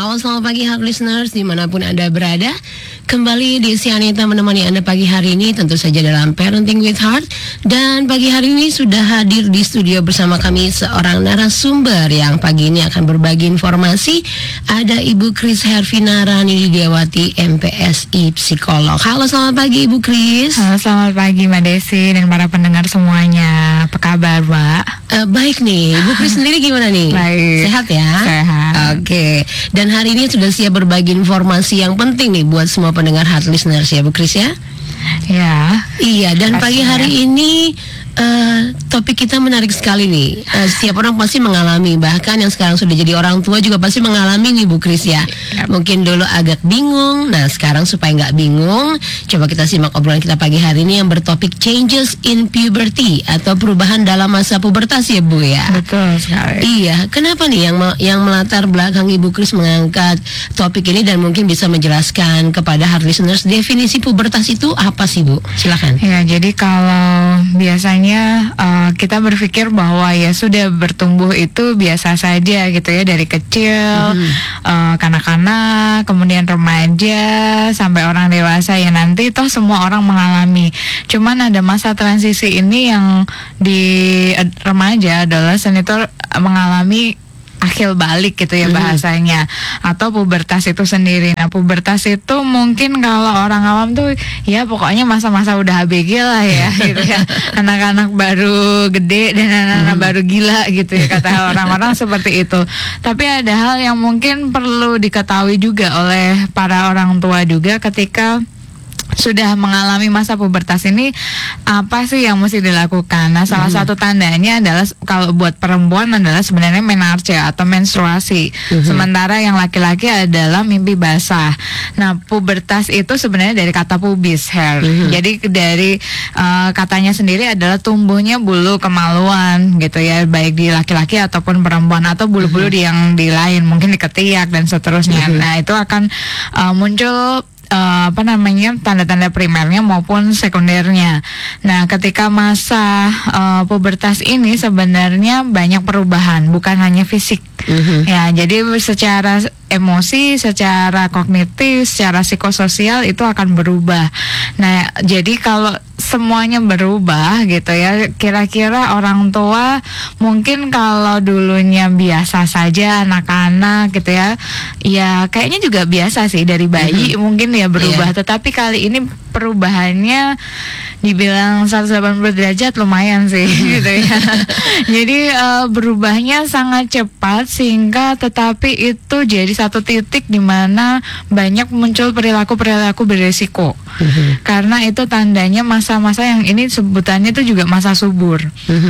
Halo, selamat pagi Heart Listeners dimanapun Anda berada. Kembali di Sianita menemani Anda pagi hari ini, tentu saja dalam Parenting with Heart. Dan pagi hari ini sudah hadir di studio bersama kami seorang narasumber yang pagi ini akan berbagi informasi. Ada Ibu Kris Hervina Rani Diawati, MPSI Psikolog. Halo, selamat pagi Ibu Kris. Halo, selamat pagi Mbak Desi dan para pendengar semuanya. Apa kabar, Mbak? Baik nih, Ibu Kris sendiri gimana nih? Baik. Sehat ya? Sehat. Oke. Dan hari ini sudah siap berbagi informasi yang penting nih buat semua pendengar Heart Listeners ya Bu Kris ya? Ya. Iya, dan pastinya. pagi hari ini topik kita menarik sekali nih. Setiap orang pasti mengalami, bahkan yang sekarang sudah jadi orang tua juga pasti mengalami nih Bu Kris ya. Yep. Mungkin dulu agak bingung, nah sekarang supaya nggak bingung, coba kita simak obrolan kita pagi hari ini yang bertopik changes in puberty atau perubahan dalam masa pubertas ya Bu ya. Betul sekali. Iya, kenapa nih yang melatar belakang Ibu Kris mengangkat topik ini dan mungkin bisa menjelaskan kepada Heart Listeners definisi pubertas itu apa sih Bu? Silakan. Ya, jadi kalau biasanya kita berpikir bahwa ya sudah bertumbuh itu biasa saja gitu ya, dari kecil, kanak-kanak, kemudian remaja sampai orang dewasa, ya nanti toh semua orang mengalami. Cuman ada masa transisi ini yang di remaja adalah itu mengalami akhil balik gitu ya bahasanya, atau pubertas itu sendiri. Nah, pubertas itu mungkin kalau orang awam tuh ya pokoknya masa-masa udah ABG lah ya gitu ya. Anak-anak baru gede dan anak-anak baru gila gitu ya, kata orang-orang seperti itu. Tapi ada hal yang mungkin perlu diketahui juga oleh para orang tua juga ketika sudah mengalami masa pubertas ini, apa sih yang mesti dilakukan? Nah, salah satu tandanya adalah kalau buat perempuan adalah sebenarnya menarche atau menstruasi. Sementara yang laki-laki adalah mimpi basah. Nah, pubertas itu sebenarnya dari kata pubis, hair. Jadi dari katanya sendiri adalah tumbuhnya bulu kemaluan gitu ya, baik di laki-laki ataupun perempuan, atau bulu-bulu yang di lain, mungkin di ketiak dan seterusnya. Nah, itu akan muncul tanda-tanda primernya maupun sekundernya. Nah, ketika masa pubertas ini sebenarnya banyak perubahan, bukan hanya fisik. Ya, jadi secara emosi, secara kognitif, secara psikososial itu akan berubah. Nah, jadi kalau semuanya berubah gitu ya, kira-kira orang tua mungkin kalau dulunya biasa saja anak-anak gitu ya, ya kayaknya juga biasa sih dari bayi mungkin ya berubah. Tetapi kali ini perubahannya dibilang 180 derajat lumayan sih gitu ya. Jadi berubahnya sangat cepat sehingga tetapi itu jadi satu titik di mana banyak muncul perilaku-perilaku beresiko. Karena itu tandanya masa-masa yang ini sebutannya itu juga masa subur.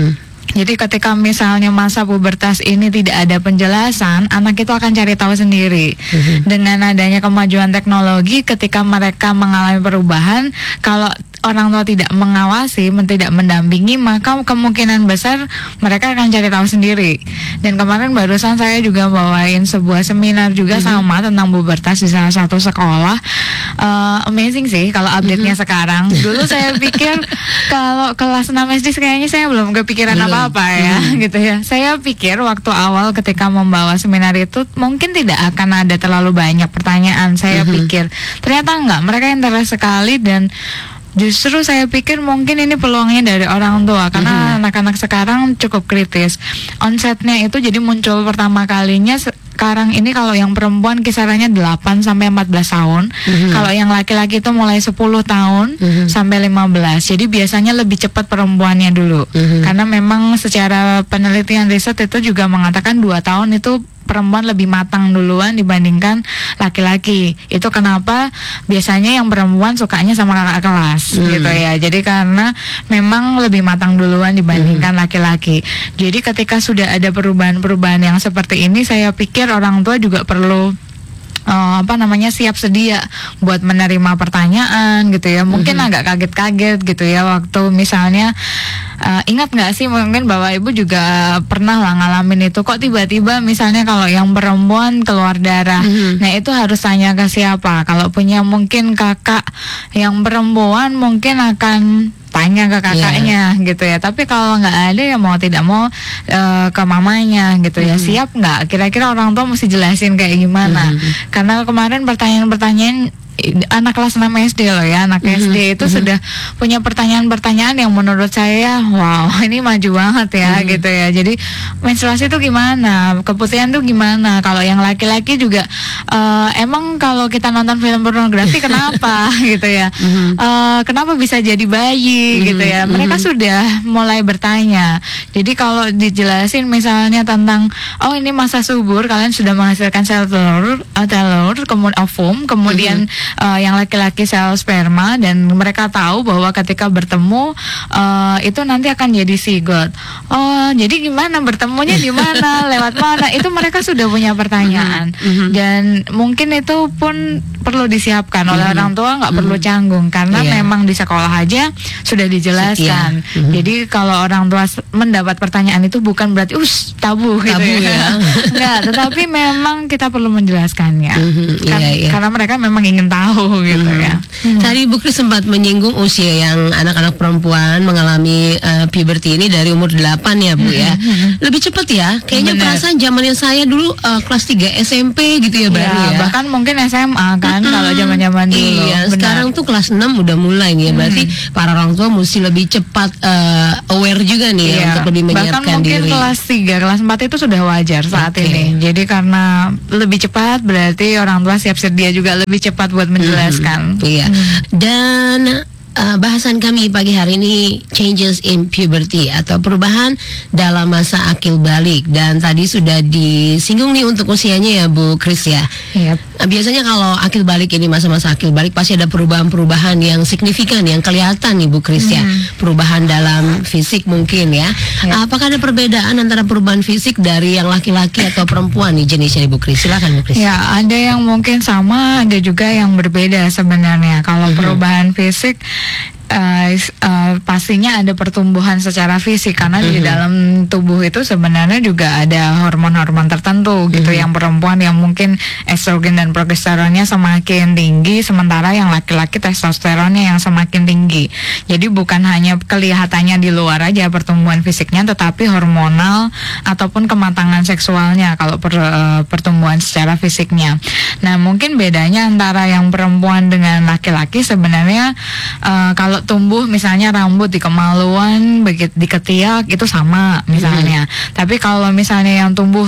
Jadi ketika misalnya masa pubertas ini tidak ada penjelasan, anak itu akan cari tahu sendiri. Dengan adanya kemajuan teknologi, ketika mereka mengalami perubahan, kalau orang tua tidak mengawasi, tidak mendampingi, maka kemungkinan besar mereka akan cari tahu sendiri. Dan kemarin barusan saya juga bawain sebuah seminar juga sama tentang pubertas di salah satu sekolah. Amazing sih kalau update-nya sekarang. Dulu saya pikir kalau kelas 6 SD kayaknya saya belum kepikiran apa-apa ya gitu ya. Saya pikir waktu awal ketika membawa seminar itu mungkin tidak akan ada terlalu banyak pertanyaan. Saya pikir ternyata enggak, mereka interest sekali. Dan justru saya pikir mungkin ini peluangnya dari orang tua, karena anak-anak sekarang cukup kritis. Onsetnya itu jadi muncul pertama kalinya sekarang ini kalau yang perempuan kisarannya 8 sampai 14 tahun. Kalau yang laki-laki itu mulai 10 tahun sampai 15. Jadi biasanya lebih cepat perempuannya dulu. Karena memang secara penelitian riset itu juga mengatakan 2 tahun itu perempuan lebih matang duluan dibandingkan laki-laki. Itu kenapa biasanya yang perempuan sukanya sama kakak kelas gitu ya. Jadi karena memang lebih matang duluan dibandingkan laki-laki. Jadi ketika sudah ada perubahan-perubahan yang seperti ini, saya pikir orang tua juga perlu siap sedia buat menerima pertanyaan gitu ya. Mungkin agak kaget-kaget gitu ya waktu misalnya ingat nggak sih mungkin Bapak Ibu juga pernah lah ngalamin itu, kok tiba-tiba misalnya kalau yang perempuan keluar darah. Nah, itu harus tanya ke siapa. Kalau punya mungkin kakak yang perempuan mungkin akan tanya ke kakaknya gitu ya. Tapi kalau nggak ada ya mau tidak mau ke mamanya gitu ya. Siap nggak? Kira-kira orang tua mesti jelasin kayak gimana? Karena kemarin pertanyaan-pertanyaan anak kelas 6 SD loh ya, anak SD itu sudah punya pertanyaan-pertanyaan yang menurut saya wow ini maju banget ya gitu ya. Jadi menstruasi itu gimana, keputihan itu gimana. Kalau yang laki-laki juga emang kalau kita nonton film pornografi kenapa gitu ya, kenapa bisa jadi bayi gitu ya. Mereka sudah mulai bertanya. Jadi kalau dijelasin misalnya tentang oh ini masa subur, kalian sudah menghasilkan sel telur kemudian ovum, kemudian yang laki-laki sel sperma, dan mereka tahu bahwa ketika bertemu itu nanti akan jadi zigot. Oh, jadi gimana bertemunya di mana, lewat mana? Itu mereka sudah punya pertanyaan. Dan mungkin itu pun perlu disiapkan oleh orang tua, nggak perlu canggung karena memang di sekolah aja sudah dijelaskan. Jadi kalau orang tua mendapat pertanyaan itu bukan berarti tabu gitu ya. Enggak, tetapi memang kita perlu menjelaskannya. Karena mereka memang ingin tahu gitu ya. Tadi Bu Kris sempat menyinggung usia yang anak-anak perempuan mengalami puberty ini dari umur 8 ya Bu ya. Lebih cepat ya. Kayaknya perasaan zamannya saya dulu kelas 3 SMP gitu ya baru ya. Bahkan mungkin SMA kan kalau zaman-zaman dulu. Iya, sekarang tuh kelas 6 udah mulai nih ya. Berarti para orang tua mesti lebih cepat aware juga nih ya untuk lebih menyiapkan diri. Bahkan mungkin kelas 3, kelas 4 itu sudah wajar saat ini. Jadi karena lebih cepat berarti orang tua siap sedia juga lebih cepat buat menjelaskan. Iya. Dan bahasan kami pagi hari ini changes in puberty atau perubahan dalam masa akil balik, dan tadi sudah disinggung nih untuk usianya ya Bu Kris ya. Biasanya kalau akil balik ini, masa-masa akil balik pasti ada perubahan-perubahan yang signifikan yang kelihatan nih Bu Kris ya. Perubahan dalam fisik mungkin ya. Apakah ada perbedaan antara perubahan fisik dari yang laki-laki atau perempuan nih jenisnya Bu Kris? Silakan Bu Kris. Ya, ada yang mungkin sama, ada juga yang berbeda sebenarnya. Kalau perubahan fisik pastinya ada pertumbuhan secara fisik karena di dalam tubuh itu sebenarnya juga ada hormon-hormon tertentu gitu. Yang perempuan yang mungkin estrogen dan progesteronnya semakin tinggi, sementara yang laki-laki testosteronnya yang semakin tinggi. Jadi bukan hanya kelihatannya di luar aja pertumbuhan fisiknya, tetapi hormonal ataupun kematangan seksualnya kalau pertumbuhan secara fisiknya. Nah, mungkin bedanya antara yang perempuan dengan laki-laki sebenarnya kalau tumbuh misalnya rambut di kemaluan, di ketiak itu sama misalnya. Tapi kalau misalnya yang tumbuh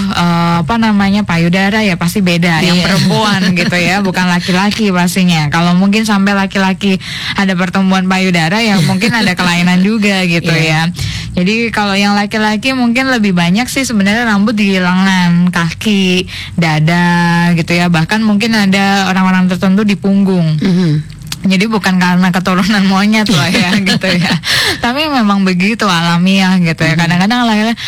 payudara ya pasti beda. Yang perempuan gitu ya, bukan laki-laki pastinya. Kalau mungkin sampai laki-laki ada pertumbuhan payudara ya mungkin ada kelainan juga gitu ya. Jadi kalau yang laki-laki mungkin lebih banyak sih sebenarnya rambut di lengan, kaki, dada gitu ya. Bahkan mungkin ada orang-orang tertentu di punggung. Jadi bukan karena keturunan monyet loh ya gitu ya. Tapi memang begitu alamiah gitu ya. Kadang-kadang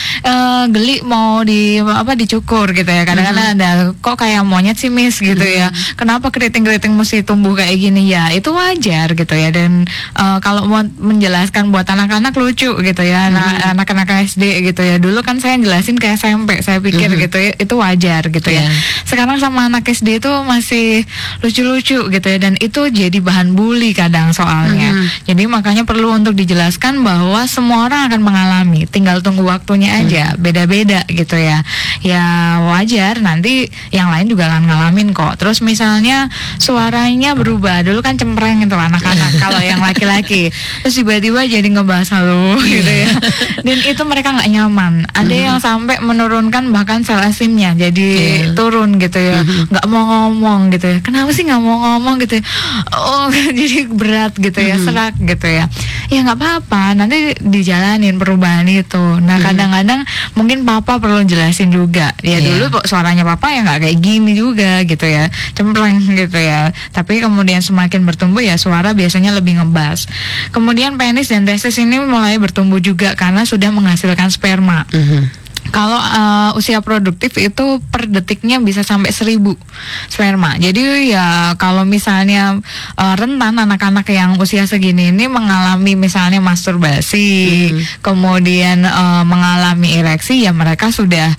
geli mau dicukur gitu ya. Kadang-kadang ada kok kayak monyet sih Miss gitu ya. Kenapa keriting-keriting mesti tumbuh kayak gini ya? Itu wajar gitu ya. Dan kalau mau menjelaskan buat anak-anak lucu gitu ya. Anak-anak SD gitu ya. Dulu kan saya jelasin ke SMP, saya pikir gitu ya, itu wajar gitu ya. Sekarang sama anak SD itu masih lucu-lucu gitu ya. Dan itu jadi bahan bully kadang soalnya. Jadi makanya perlu untuk dijelaskan bahwa semua orang akan mengalami, tinggal tunggu waktunya aja. Beda-beda gitu ya. Ya wajar, nanti yang lain juga akan ngalamin kok. Terus misalnya suaranya berubah, dulu kan cempreng itu anak-anak kalau yang laki-laki. Terus tiba-tiba jadi ngebahas halo gitu ya. Dan itu mereka nggak nyaman. Ada yang sampai menurunkan bahkan sel asimnya jadi turun gitu ya. Nggak mau ngomong gitu ya. Kenapa sih nggak mau ngomong gitu ya? Oh, jadi berat gitu ya, serak gitu ya. Ya nggak apa-apa, nanti dijalanin perubahan itu. Nah kadang-kadang mungkin papa perlu jelasin juga. Ya dulu suaranya papa ya nggak kayak gini juga gitu ya, cempreng gitu ya. Tapi kemudian semakin bertumbuh ya suara biasanya lebih ngebas. Kemudian penis dan testis ini mulai bertumbuh juga karena sudah menghasilkan sperma. Kalau usia produktif itu per detiknya bisa sampai 1000 sperma. Jadi ya kalau misalnya rentan anak-anak yang usia segini ini mengalami misalnya masturbasi, kemudian mengalami ereksi, ya mereka sudah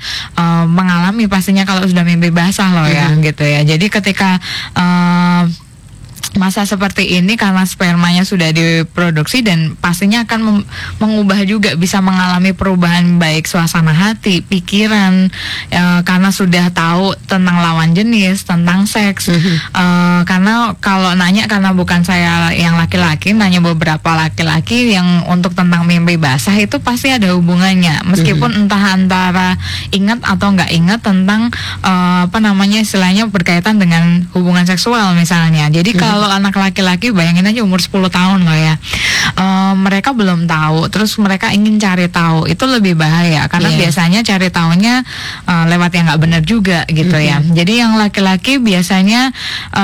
mengalami pastinya kalau sudah mimpi basah loh ya gitu ya. Jadi ketika masa seperti ini karena spermanya sudah diproduksi dan pastinya akan mengubah juga, bisa mengalami perubahan baik suasana hati, pikiran, karena sudah tahu tentang lawan jenis, tentang seks. Karena kalau nanya, karena bukan saya yang laki-laki, nanya beberapa laki-laki yang untuk tentang mimpi basah itu pasti ada hubungannya, meskipun entah antara ingat atau nggak ingat tentang istilahnya berkaitan dengan hubungan seksual misalnya. Jadi kalau anak laki-laki, bayangin aja umur 10 tahun loh ya, mereka belum tahu, terus mereka ingin cari tahu, itu lebih bahaya karena biasanya cari taunya lewat yang nggak benar juga gitu ya. Jadi yang laki-laki biasanya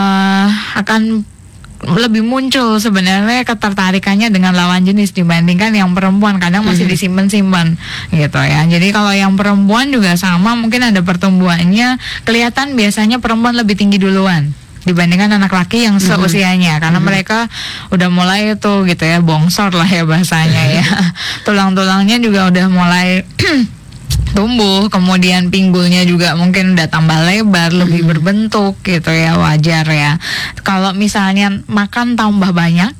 akan lebih muncul sebenarnya ketertarikannya dengan lawan jenis dibandingkan yang perempuan, kadang masih disimpan-simpan gitu ya. Jadi kalau yang perempuan juga sama, mungkin ada pertumbuhannya, kelihatan biasanya perempuan lebih tinggi duluan dibandingkan anak laki yang seusianya, karena mereka udah mulai itu gitu ya, bongsor lah ya bahasanya ya. Tulang-tulangnya juga udah mulai tumbuh, kemudian pinggulnya juga mungkin udah tambah lebar, lebih berbentuk gitu ya, wajar ya. Kalau misalnya makan tambah banyak,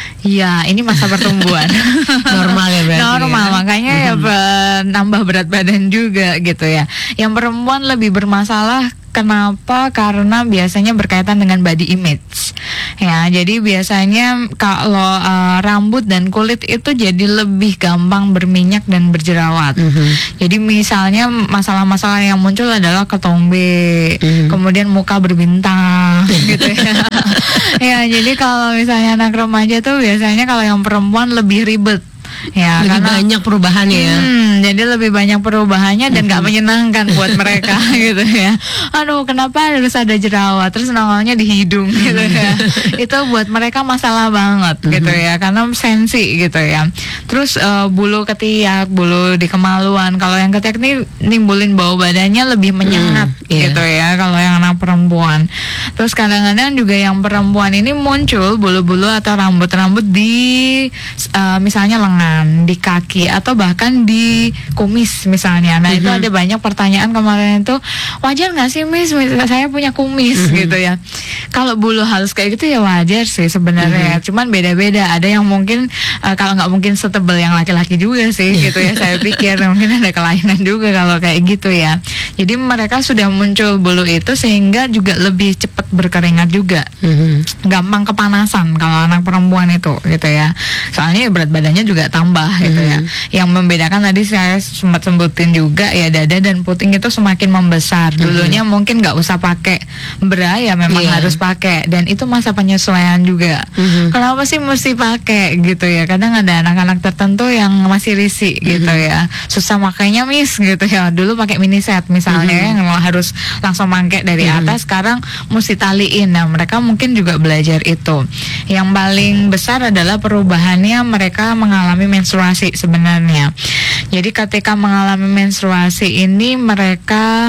ya ini masa pertumbuhan. Normal ya berarti. Normal, makanya ya nambah berat badan juga gitu ya. Yang perempuan lebih bermasalah. Kenapa? Karena biasanya berkaitan dengan body image. Ya, jadi biasanya kalau rambut dan kulit itu jadi lebih gampang berminyak dan berjerawat. Jadi misalnya masalah-masalah yang muncul adalah ketombe, kemudian muka berbintang gitu ya. Ya, jadi kalau misalnya anak remaja tuh biasanya kalau yang perempuan lebih ribet. Ya, lebih karena banyak perubahannya ya. Jadi lebih banyak perubahannya dan gak menyenangkan buat mereka gitu ya. Aduh, kenapa harus ada jerawat, terus nongolnya di hidung gitu ya. Itu buat mereka masalah banget gitu ya, karena sensi gitu ya. Terus bulu ketiak, bulu di kemaluan. Kalau yang ketiak nih nimbulin bau badannya lebih menyengat gitu ya kalau yang anak perempuan. Terus kadang-kadang juga yang perempuan ini muncul bulu-bulu atau rambut-rambut di misalnya lengan, di kaki, atau bahkan di kumis misalnya. Nah itu ada banyak pertanyaan kemarin itu, wajar nggak sih Miss, saya punya kumis gitu ya. Kalau bulu halus kayak gitu ya wajar sih sebenarnya, cuman beda-beda. Ada yang mungkin kalau nggak mungkin setebal yang laki-laki juga sih gitu ya. Saya pikir mungkin ada kelainan juga kalau kayak gitu ya. Jadi mereka sudah muncul bulu itu sehingga juga lebih cepat berkeringat juga, gampang kepanasan kalau anak perempuan itu gitu ya. Soalnya berat badannya juga tambah gitu ya. Yang membedakan tadi saya sempat sebutin juga ya, dada dan puting itu semakin membesar. Dulunya mungkin nggak usah pakai bra ya, memang harus pakai, dan itu masa penyesuaian juga. Kenapa sih mesti pakai gitu ya? Kadang ada anak-anak tertentu yang masih risih gitu ya, susah makainya Miss gitu ya. Dulu pakai mini set misalnya yang harus langsung pakai dari atas, sekarang mesti taliin. Nah mereka mungkin juga belajar itu. Yang paling besar adalah perubahannya mereka mengalami menstruasi sebenarnya. Jadi ketika mengalami menstruasi ini mereka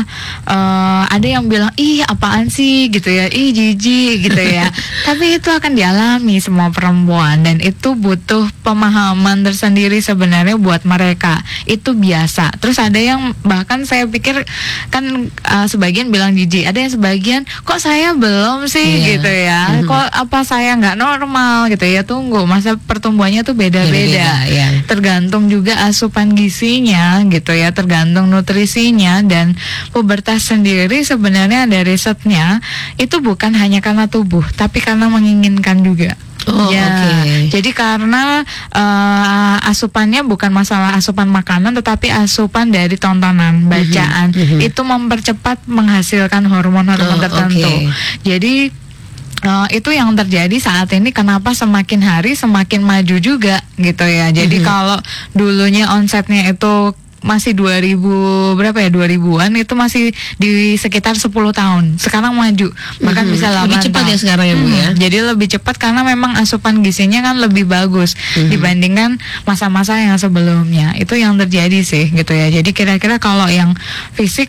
ada yang bilang ih apaan sih gitu ya, ih jijik gitu ya. Tapi itu akan dialami semua perempuan dan itu butuh pemahaman tersendiri sebenarnya buat mereka. Itu biasa. Terus ada yang bahkan saya pikir kan sebagian bilang jijik, ada yang sebagian kok saya belum sih gitu ya. Kok apa saya nggak normal gitu ya. Tunggu, masa pertumbuhannya tuh beda-beda. Tergantung juga asupan gizinya gitu ya, tergantung nutrisinya. Dan pubertas sendiri sebenarnya ada risetnya, itu bukan hanya karena tubuh tapi karena menginginkan juga. Jadi karena asupannya bukan masalah asupan makanan tetapi asupan dari tontonan, bacaan, itu mempercepat menghasilkan hormon-hormon tertentu. Jadi itu yang terjadi saat ini, kenapa semakin hari semakin maju juga gitu ya. Jadi kalau dulunya onsetnya itu masih 2000 berapa ya, 2000-an itu masih di sekitar 10 tahun. Sekarang maju, bahkan bisa 8 lebih cepat tahun. ya sekarang ya Bu ya. Jadi lebih cepat karena memang asupan gizinya kan lebih bagus dibandingkan masa-masa yang sebelumnya. Itu yang terjadi sih gitu ya. Jadi kira-kira kalau yang fisik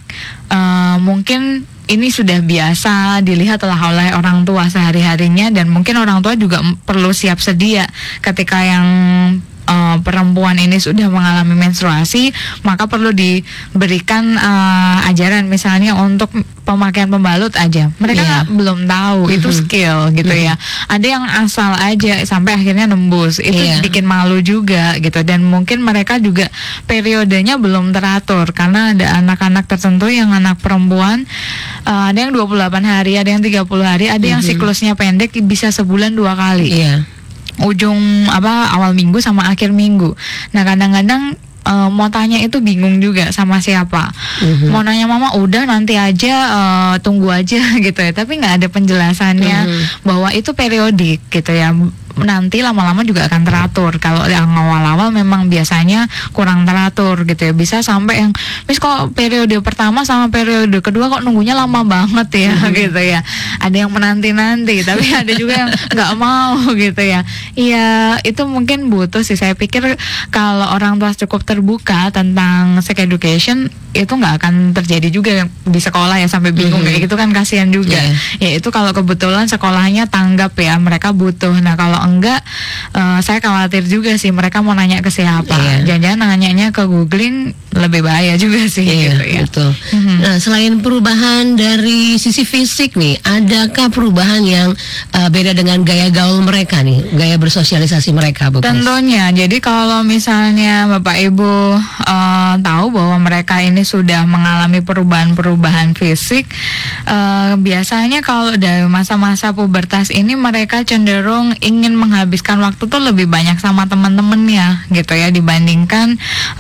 mungkin ini sudah biasa dilihat oleh orang tua sehari-harinya, dan mungkin orang tua juga perlu siap sedia ketika yang perempuan ini sudah mengalami menstruasi, maka perlu diberikan ajaran misalnya untuk pemakaian pembalut aja. Mereka belum tahu itu skill gitu ya. Ada yang asal aja sampai akhirnya nembus. Itu bikin malu juga gitu, dan mungkin mereka juga periodenya belum teratur karena ada anak-anak tertentu yang anak perempuan ada yang 28 hari, ada yang 30 hari, ada yang siklusnya pendek bisa sebulan 2 kali. Ujung awal minggu sama akhir minggu. Nah, kadang-kadang mau tanya itu bingung juga sama siapa. Mau nanya mama udah nanti aja, tunggu aja gitu ya. Tapi nggak ada penjelasannya bahwa itu periodik gitu ya. Nanti lama-lama juga akan teratur. Kalau yang awal-awal memang biasanya kurang teratur gitu ya. Bisa sampai yang kok periode pertama sama periode kedua kok nunggunya lama banget ya gitu ya. Ada yang menanti-nanti, tapi ada juga yang nggak mau gitu ya. Iya, itu mungkin butuh sih. Saya pikir kalau orang tua cukup terbuka tentang sex education, itu nggak akan terjadi juga di sekolah ya sampai bingung kayak gitu kan, kasihan juga. Ya itu kalau kebetulan sekolahnya tanggap ya mereka butuh. Nah kalau enggak, saya khawatir juga sih mereka mau nanya ke siapa. Jangan-jangan nanyanya ke googling lebih bahaya juga sih gitu ya. Betul. Nah, selain perubahan dari sisi fisik nih, adakah perubahan yang beda dengan gaya gaul mereka nih, gaya bersosialisasi mereka, Bu? Tentunya. Jadi kalau misalnya Bapak Ibu tahu bahwa mereka ini sudah mengalami perubahan-perubahan fisik, biasanya kalau dari masa-masa pubertas ini mereka cenderung ingin menghabiskan waktu tuh lebih banyak sama teman-temannya gitu ya, dibandingkan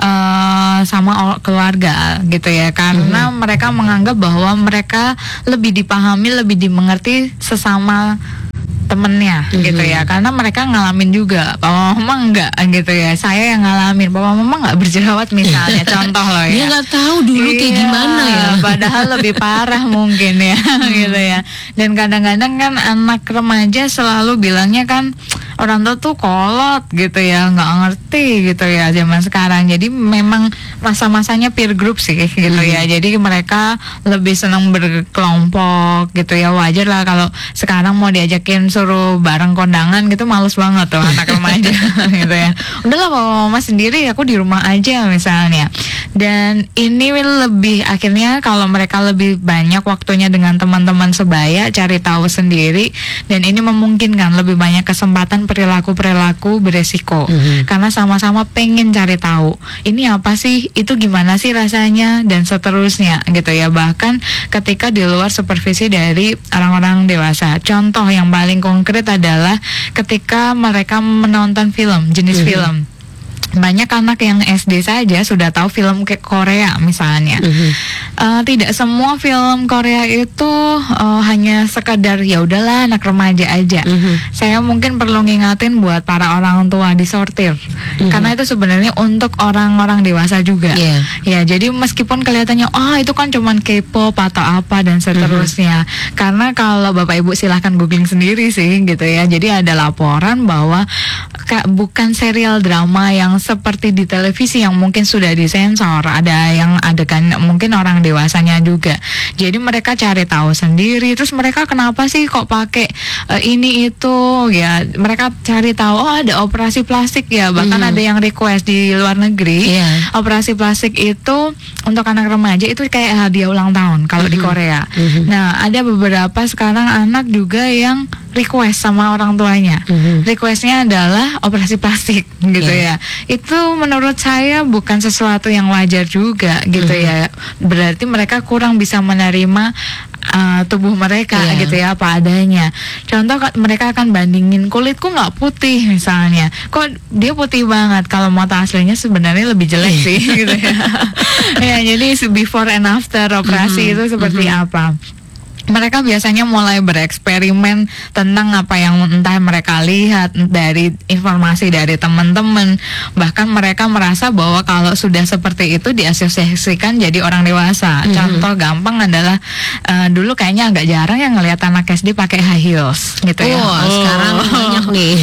sama keluarga gitu ya, karena mereka menganggap bahwa mereka lebih dipahami, lebih dimengerti sesama temennya gitu ya, karena mereka ngalamin juga. Papa mama enggak gitu ya, saya yang ngalamin. Papa mama enggak berjerawat misalnya, contoh loh ya. Dia nggak tahu dulu kayak gimana ya. Padahal lebih parah mungkin ya gitu ya. Dan kadang-kadang kan anak remaja selalu bilangnya kan orang tua tuh kolot gitu ya, nggak ngerti gitu ya zaman sekarang. Jadi memang masa-masanya peer group sih gitu ya. Jadi mereka lebih senang berkelompok gitu ya. Wajar lah kalau sekarang mau diajakin suruh bareng kondangan gitu, males banget tuh anak remaja gitu ya. Udahlah kalau mama sendiri, aku di rumah aja misalnya. Dan ini lebih akhirnya kalau mereka lebih banyak waktunya dengan teman-teman sebaya, cari tahu sendiri, dan ini memungkinkan lebih banyak kesempatan perilaku-perilaku beresiko, karena sama-sama pengen cari tahu ini apa sih, itu gimana sih rasanya, dan seterusnya gitu ya. Bahkan ketika di luar supervisi dari orang-orang dewasa. Contoh yang paling konkret adalah ketika mereka menonton film, jenis film. Banyak anak yang SD saja sudah tahu film Korea misalnya. Tidak semua film Korea itu hanya sekadar ya udahlah anak remaja aja. Saya mungkin perlu ngingatin buat para orang tua disortir, karena itu sebenarnya untuk orang-orang dewasa juga. Ya, jadi meskipun kelihatannya itu kan cuman K-pop atau apa dan seterusnya. Karena kalau Bapak Ibu silahkan googling sendiri sih gitu ya. Jadi ada laporan bahwa bukan serial drama yang seperti di televisi yang mungkin sudah disensor, ada yang adegan mungkin orang dewasanya juga. Jadi mereka cari tahu sendiri, terus mereka kenapa sih kok pakai ini itu ya, mereka cari tahu ada operasi plastik ya, bahkan ada yang request di luar negeri. Operasi plastik itu untuk anak remaja itu kayak hadiah ulang tahun kalau di Korea. Nah, ada beberapa sekarang anak juga yang request sama orang tuanya. Requestnya adalah operasi plastik gitu ya. Itu menurut saya bukan sesuatu yang wajar juga gitu ya. Berarti mereka kurang bisa menerima tubuh mereka gitu ya apa adanya. Contoh mereka akan bandingin, kulitku nggak putih misalnya, kok dia putih banget, kalau mata aslinya sebenarnya lebih jelek sih gitu ya. Ya, jadi before and after operasi itu seperti apa. Mereka biasanya mulai bereksperimen tentang apa yang entah mereka lihat dari informasi dari teman-teman. Bahkan mereka merasa bahwa kalau sudah seperti itu diasosiasikan jadi orang dewasa. Contoh gampang adalah dulu kayaknya agak jarang yang ngelihat anak SD pakai high heels gitu ya. Sekarang banyak nih.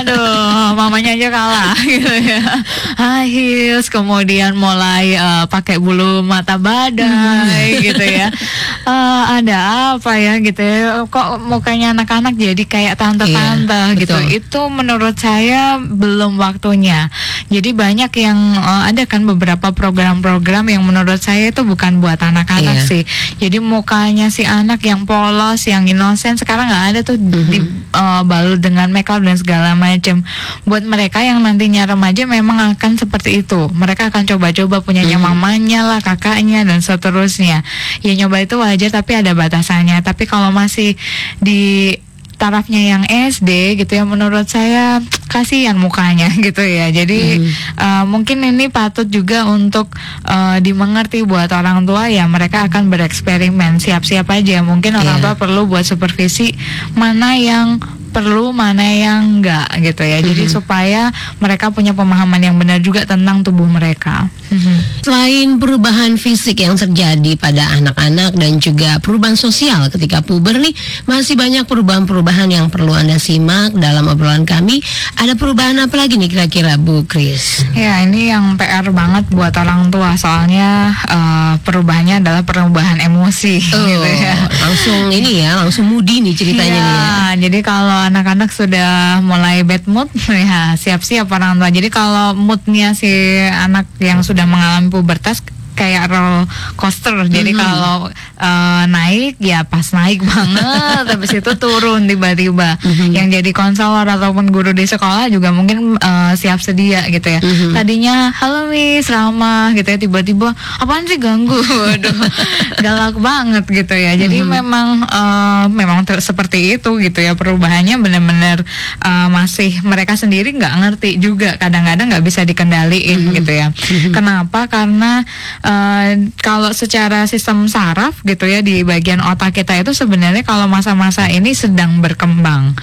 Aduh, mamanya aja kalah gitu ya. High heels, kemudian mulai pakai bulu mata badai gitu ya. Ada apa ya gitu ya, kok mukanya anak-anak jadi kayak tante-tante gitu. betul. Itu menurut saya belum waktunya. Jadi banyak yang ada kan beberapa program-program yang menurut saya itu bukan buat anak-anak sih. Jadi mukanya si anak yang polos, yang inosen, sekarang nggak ada tuh dibalut dengan makeup dan segala macam. Buat mereka yang nantinya remaja memang akan seperti itu. Mereka akan coba-coba punyanya mamanya lah, kakaknya dan seterusnya. Ya nyoba itu wajar tapi ada batasannya. Tapi kalau masih di tarafnya yang SD gitu ya, menurut saya kasihan mukanya gitu ya. Jadi mungkin ini patut juga untuk dimengerti buat orang tua ya. Mereka akan bereksperimen, siap-siap aja. Mungkin orang tua perlu buat supervisi mana yang perlu, mana yang enggak gitu ya. Jadi supaya mereka punya pemahaman yang benar juga tentang tubuh mereka. Selain perubahan fisik yang terjadi pada anak-anak dan juga perubahan sosial ketika puber nih, masih banyak perubahan-perubahan yang perlu Anda simak dalam obrolan kami. Ada perubahan apa lagi nih kira-kira Bu Kris? Ya, ini yang PR banget buat orang tua, soalnya perubahannya adalah perubahan emosi gitu ya. Langsung moody nih ceritanya nih ya. Jadi kalau anak-anak sudah mulai bad mood ya siap-siap orang tua. Jadi kalau moodnya si anak yang sudah mengalami pubertas kayak roller coaster. Jadi kalau naik ya pas naik banget, habis itu turun tiba-tiba. Yang jadi konselor ataupun guru di sekolah juga mungkin siap sedia gitu ya. Tadinya halo Miss ramah gitu ya, tiba-tiba apaan sih ganggu, aduh galak banget gitu ya. Jadi memang seperti itu gitu ya, perubahannya benar-benar masih mereka sendiri nggak ngerti juga, kadang-kadang nggak bisa dikendaliin gitu ya. Kenapa? Karena kalau secara sistem saraf gitu ya, di bagian otak kita itu sebenarnya kalau masa-masa ini sedang berkembang.